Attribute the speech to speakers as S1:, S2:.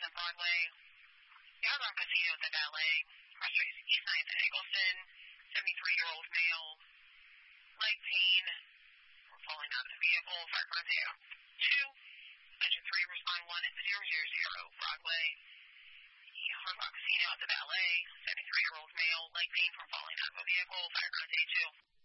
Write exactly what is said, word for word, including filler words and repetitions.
S1: thousand Broadway. The Hard Rock Casino at the Valet. Crossways East ninth and Eggleston. seventy-three-year-old male. Leg pain. Falling out of the vehicle. Fire contact two. Engine three, respond one at zero zero zero Broadway. The Hard Rock Casino at the Valet. seventy-three-year-old male. Leg pain from falling out of a vehicle. Fire contact two.